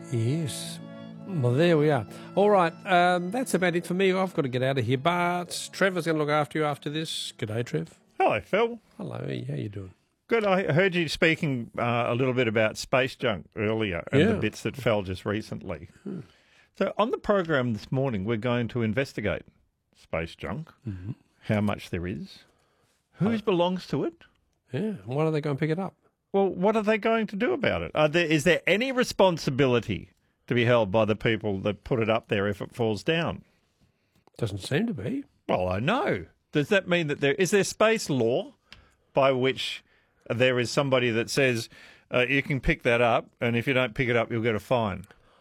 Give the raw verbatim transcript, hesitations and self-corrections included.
Yes. Well, there we are. All right, um, that's about it for me. I've got to get out of here, but Trevor's going to look after you after this. G'day, Trev. Hello, Phil. Hello, how you doing? Good. I heard you speaking uh, a little bit about space junk earlier and Yeah. the bits that fell just recently. Hmm. So on the program this morning, we're going to investigate space junk, mm-hmm. how much there is, whose oh. belongs to it. Yeah. Why don't they go and pick it up? Well, what are they going to do about it? Are there, is there any responsibility to be held by the people that put it up there if it falls down? Doesn't seem to be. Well, I know. Does that mean that there is there space law by which there is somebody that says uh, you can pick that up, and if you don't pick it up, you'll get a fine?